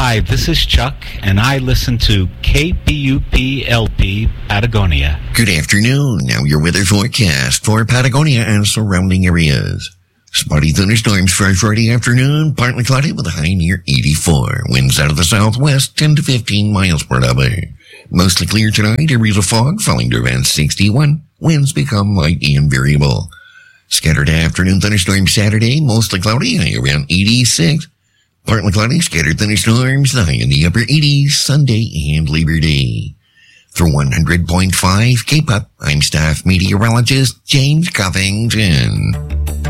Hi, this is Chuck, and I listen to KPUP-LP Patagonia. Good afternoon. Now your weather forecast for Patagonia and surrounding areas. Spotty thunderstorms for Friday afternoon, partly cloudy with a high near 84. Winds out of the southwest, 10 to 15 miles per hour. Mostly clear tonight, areas of fog falling to around 61. Winds become light and variable. Scattered afternoon thunderstorms Saturday, mostly cloudy, high around 86. Partly cloudy, scattered thunderstorms, high in the upper 80s, Sunday and Labor Day. For 100.5 K-Pop, I'm staff meteorologist James Covington.